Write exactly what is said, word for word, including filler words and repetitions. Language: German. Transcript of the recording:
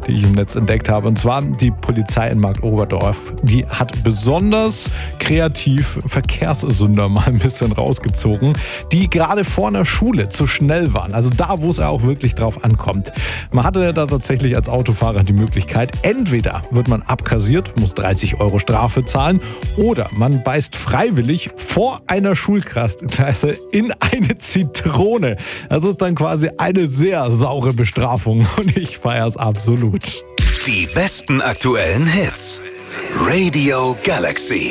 die ich im Netz entdeckt habe. Und zwar die Polizei in Marktoberdorf. Die hat besonders kreativ Verkehrssünder mal ein bisschen rausgezogen, die gerade vor einer Schule zu schnell waren. Also da, wo es ja auch wirklich drauf ankommt. Man hatte da tatsächlich als Autofahrer die Möglichkeit, entweder wird man abkassiert, muss dreißig Euro Strafe zahlen, oder man beißt freiwillig vor einer Schulklasse in eine Zitrone. Das ist dann quasi eine sehr saure Bestrafung und ich feiere es absolut. Die besten aktuellen Hits. Radio Galaxy.